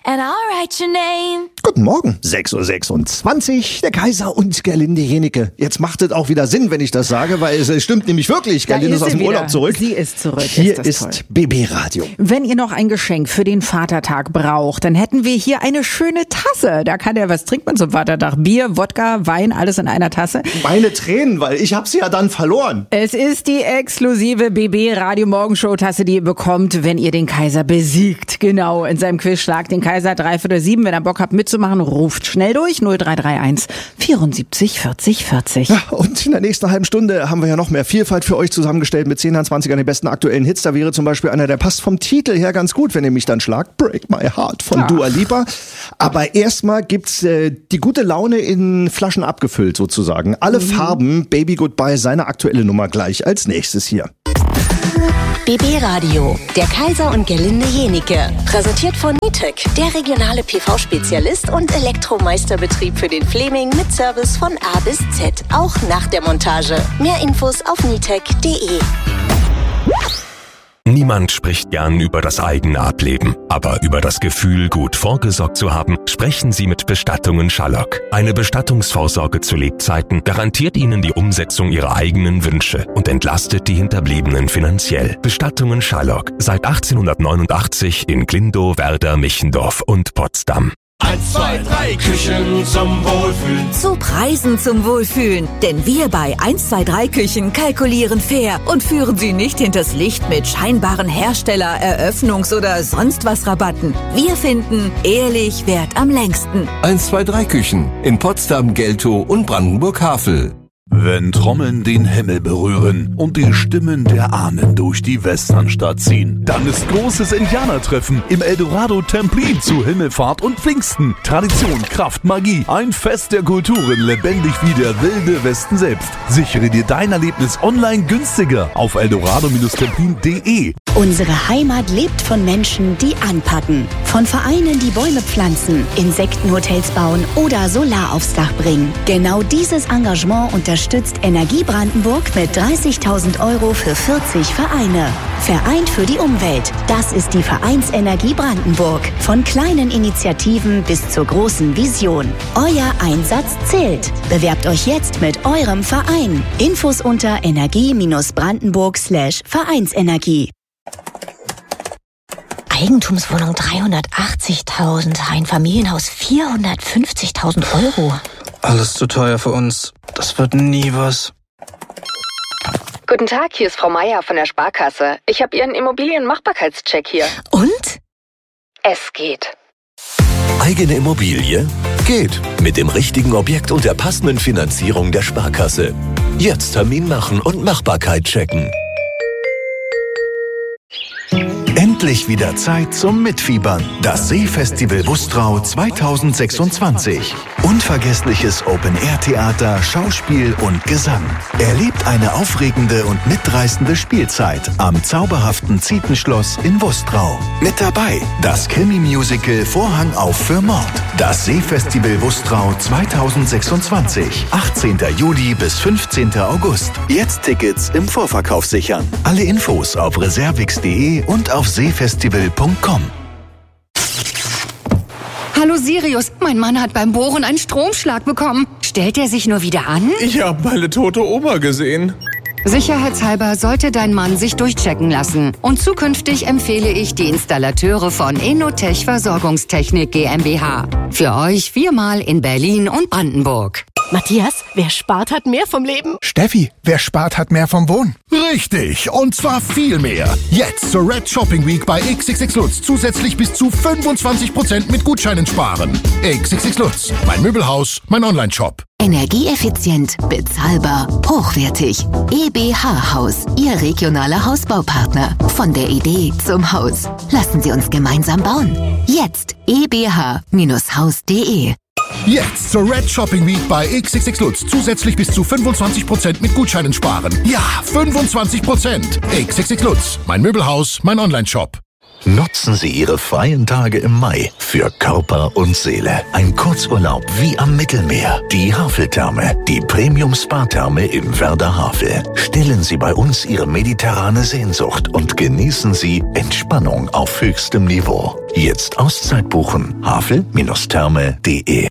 and I'll write your name. Guten Morgen, 6:26 Uhr, der Kaiser und Gerlinde Jenike. Jetzt macht es auch wieder Sinn, wenn ich das sage, weil es stimmt nämlich wirklich. Gerlinde ist aus dem Urlaub zurück. Sie ist zurück. Hier ist BB Radio. Wenn ihr noch ein Geschenk für den Vatertag braucht, dann hätten wir hier eine schöne Tasse. Da kann was trinkt man zum Vatertag? Bier, Wodka, Wein, alles in einer Tasse. Meine Tränen, weil ich hab's ja dann verloren. Es ist die exklusive BB Radio Morgenshow Tasse, die ihr bekommt, wenn ihr den Kaiser besiegt. Genau, in seinem Quiz Schlag den Kaiser 6:45. Wenn ihr Bock habt mitzumachen, ruft schnell durch 0331 74 40 40. Ja, und in der nächsten halben Stunde haben wir ja noch mehr Vielfalt für euch zusammengestellt mit 10 an 20 an den besten aktuellen Hits. Da wäre zum Beispiel einer, der passt vom Titel her ganz gut, wenn ihr mich dann schlagt. Break My Heart von Dua Lipa. Aber erstmal gibt's die gute Laune in Flaschen abgefüllt sozusagen. Alle Farben, Baby Goodbye, seine aktuelle Nummer gleich als nächstes hier. BB Radio, der Kaiser und Gerlinde Jenike. Präsentiert von Nitec, der regionale PV-Spezialist und Elektromeisterbetrieb für den Fleming mit Service von A bis Z, auch nach der Montage. Mehr Infos auf nitec.de. Niemand spricht gern über das eigene Ableben, aber über das Gefühl, gut vorgesorgt zu haben, sprechen Sie mit Bestattungen Schallock. Eine Bestattungsvorsorge zu Lebzeiten garantiert Ihnen die Umsetzung Ihrer eigenen Wünsche und entlastet die Hinterbliebenen finanziell. Bestattungen Schallock, seit 1889 in Glindow, Werder, Michendorf und Potsdam. 1, 2, 3 Küchen zum Wohlfühlen. Zu Preisen zum Wohlfühlen. Denn wir bei 1, 2, 3 Küchen kalkulieren fair und führen Sie nicht hinters Licht mit scheinbaren Hersteller-, Eröffnungs- oder sonst was Rabatten. Wir finden, ehrlich währt am längsten. 1, 2, 3 Küchen in Potsdam, Geltow und Brandenburg-Havel. Wenn Trommeln den Himmel berühren und die Stimmen der Ahnen durch die Westernstadt ziehen, dann ist großes Indianertreffen im Eldorado Templin zu Himmelfahrt und Pfingsten. Tradition, Kraft, Magie, ein Fest der Kulturen, lebendig wie der wilde Westen selbst. Sichere dir dein Erlebnis online günstiger auf eldorado-templin.de. Unsere Heimat lebt von Menschen, die anpacken. Von Vereinen, die Bäume pflanzen, Insektenhotels bauen oder Solar aufs Dach bringen. Genau dieses Engagement unterstützt Energie Brandenburg mit 30.000 € für 40 Vereine. Vereint für die Umwelt. Das ist die Vereinsenergie Brandenburg. Von kleinen Initiativen bis zur großen Vision. Euer Einsatz zählt. Bewerbt euch jetzt mit eurem Verein. Infos unter energie-brandenburg/Vereinsenergie. Eigentumswohnung 380.000, ein Familienhaus 450.000 €. Alles zu teuer für uns. Das wird nie was. Guten Tag, hier ist Frau Meier von der Sparkasse. Ich habe Ihren Immobilienmachbarkeitscheck hier. Und? Es geht. Eigene Immobilie? Geht. Mit dem richtigen Objekt und der passenden Finanzierung der Sparkasse. Jetzt Termin machen und Machbarkeit checken. Endlich wieder Zeit zum Mitfiebern. Das Seefestival Wustrau 2026. Unvergessliches Open-Air-Theater, Schauspiel und Gesang. Erlebt eine aufregende und mitreißende Spielzeit am zauberhaften Zietenschloss in Wustrau. Mit dabei das Krimi-Musical Vorhang auf für Mord. Das Seefestival Wustrau 2026. 18. Juli bis 15. August. Jetzt Tickets im Vorverkauf sichern. Alle Infos auf reservix.de und auf seefestival.com. Hallo Sirius, mein Mann hat beim Bohren einen Stromschlag bekommen. Stellt er sich nur wieder an? Ich habe meine tote Oma gesehen. Sicherheitshalber sollte dein Mann sich durchchecken lassen. Und zukünftig empfehle ich die Installateure von Enotech Versorgungstechnik GmbH. Für euch 4-mal in Berlin und Brandenburg. Matthias, wer spart, hat mehr vom Leben. Steffi, wer spart, hat mehr vom Wohnen. Richtig, und zwar viel mehr. Jetzt zur Red Shopping Week bei XXX Lutz zusätzlich bis zu 25% mit Gutscheinen sparen. XXX Lutz, mein Möbelhaus, mein Online-Shop. Energieeffizient, bezahlbar, hochwertig. EBH Haus, Ihr regionaler Hausbaupartner. Von der Idee zum Haus. Lassen Sie uns gemeinsam bauen. Jetzt ebh-haus.de. Jetzt zur Red Shopping Week bei XXX Lutz zusätzlich bis zu 25% mit Gutscheinen sparen. Ja, 25%. XXX Lutz, mein Möbelhaus, mein Online-Shop. Nutzen Sie Ihre freien Tage im Mai für Körper und Seele. Ein Kurzurlaub wie am Mittelmeer. Die Haveltherme, die Premium-Spa-Therme im Werder Havel. Stillen Sie bei uns Ihre mediterrane Sehnsucht und genießen Sie Entspannung auf höchstem Niveau. Jetzt Auszeit buchen. havel-therme.de.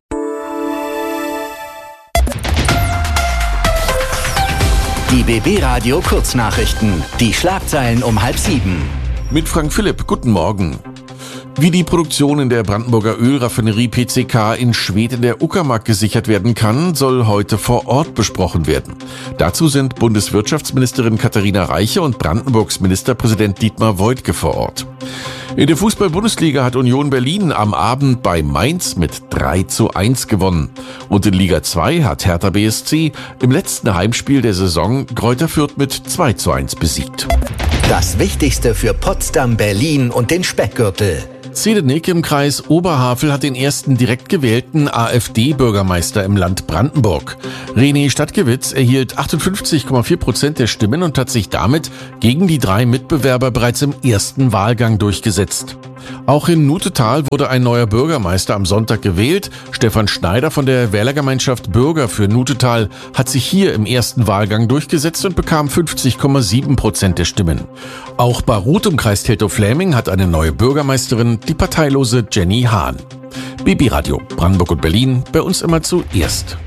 Die BB Radio Kurznachrichten. Die Schlagzeilen um 6:30. Mit Frank Philipp, guten Morgen. Wie die Produktion in der Brandenburger Ölraffinerie PCK in Schwedt in der Uckermark gesichert werden kann, soll heute vor Ort besprochen werden. Dazu sind Bundeswirtschaftsministerin Katharina Reiche und Brandenburgs Ministerpräsident Dietmar Woidke vor Ort. In der Fußball-Bundesliga hat Union Berlin am Abend bei Mainz mit 3:1 gewonnen. Und in Liga 2 hat Hertha BSC im letzten Heimspiel der Saison Greuther Fürth mit 2:1 besiegt. Das Wichtigste für Potsdam, Berlin und den Speckgürtel. Zehdenick im Kreis Oberhavel hat den ersten direkt gewählten AfD-Bürgermeister im Land Brandenburg. René Stadtgewitz erhielt 58,4% der Stimmen und hat sich damit gegen die 3 Mitbewerber bereits im ersten Wahlgang durchgesetzt. Auch in Nutetal wurde ein neuer Bürgermeister am Sonntag gewählt. Stefan Schneider von der Wählergemeinschaft Bürger für Nutetal hat sich hier im ersten Wahlgang durchgesetzt und bekam 50,7% der Stimmen. Auch Baruth im Kreis Teltow-Fläming hat eine neue Bürgermeisterin, die parteilose Jenny Hahn. BB Radio, Brandenburg und Berlin, bei uns immer zuerst.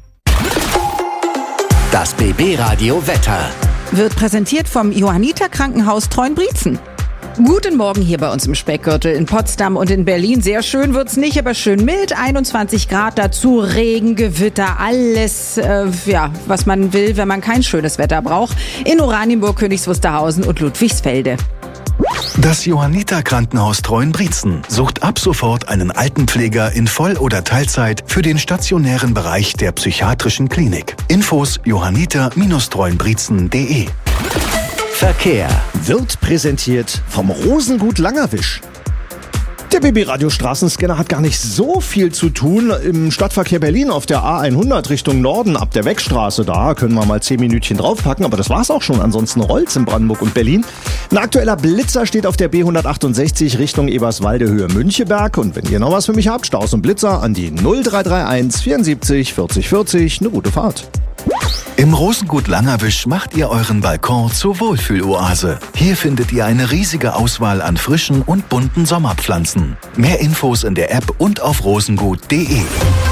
Das BB Radio Wetter wird präsentiert vom Johanniter Krankenhaus Treuenbrietzen. Guten Morgen hier bei uns im Speckgürtel in Potsdam und in Berlin. Sehr schön wird's nicht, aber schön mild. 21 Grad, dazu Regen, Gewitter, alles, was man will, wenn man kein schönes Wetter braucht. In Oranienburg, Königs Wusterhausen und Ludwigsfelde. Das Johanniter Krankenhaus Treuenbrietzen sucht ab sofort einen Altenpfleger in Voll- oder Teilzeit für den stationären Bereich der psychiatrischen Klinik. Infos johanniter-treuenbrietzen.de. Verkehr wird präsentiert vom Rosengut Langerwisch. Der BB-Radio Straßenscanner hat gar nicht so viel zu tun im Stadtverkehr Berlin auf der A100 Richtung Norden ab der Weckstraße. Da können wir mal 10 Minütchen draufpacken, aber das war's auch schon. Ansonsten rollt's in Brandenburg und Berlin. Ein aktueller Blitzer steht auf der B168 Richtung Eberswalde Höhe Müncheberg. Und wenn ihr noch was für mich habt, Staus und Blitzer an die 0331 74 40 40. Eine gute Fahrt. Im Rosengut Langerwisch macht ihr euren Balkon zur Wohlfühloase. Hier findet ihr eine riesige Auswahl an frischen und bunten Sommerpflanzen. Mehr Infos in der App und auf rosengut.de.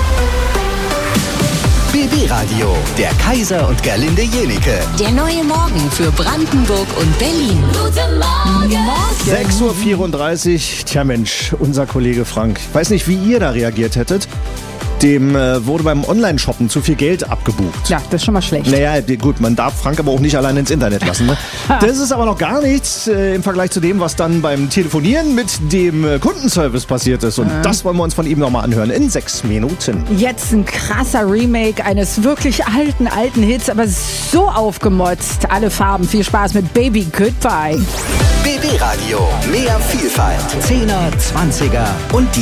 BB Radio, der Kaiser und Gerlinde Jenicke. Der neue Morgen für Brandenburg und Berlin. Guten Morgen. 6:34 Uhr. Tja Mensch, unser Kollege Frank. Ich weiß nicht, wie ihr da reagiert hättet. Dem wurde beim Online-Shoppen zu viel Geld abgebucht. Ja, das ist schon mal schlecht. Naja, gut, man darf Frank aber auch nicht allein ins Internet lassen. Ne? Das ist aber noch gar nichts im Vergleich zu dem, was dann beim Telefonieren mit dem Kundenservice passiert ist. Und das wollen wir uns von ihm nochmal anhören in 6 Minuten. Jetzt ein krasser Remake eines wirklich alten Hits, aber so aufgemotzt. Alle Farben. Viel Spaß mit Baby Goodbye. BB Radio, mehr Vielfalt. 10er, 20er und die